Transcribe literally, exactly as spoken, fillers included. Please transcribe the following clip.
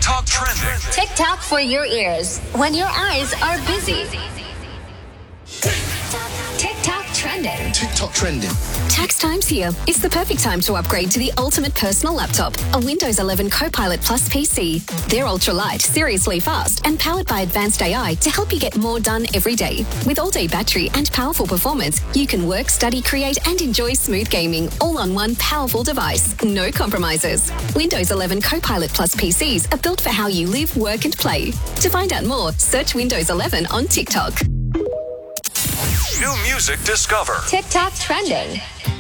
TikTok trending. TikTok for your ears when your eyes are busy. TikTok trending. TikTok trending. Tax time's here. It's the perfect time to upgrade to the ultimate personal laptop, a Windows eleven Copilot Plus P C. They're ultra-light, seriously fast, and powered by advanced A I to help you get more done every day. With all-day battery and powerful performance, you can work, study, create, and enjoy smooth gaming all on one powerful device. No compromises. Windows eleven Copilot Plus P Cs are built for how you live, work, and play. To find out more, search Windows eleven on TikTok. New music discover. TikTok trending.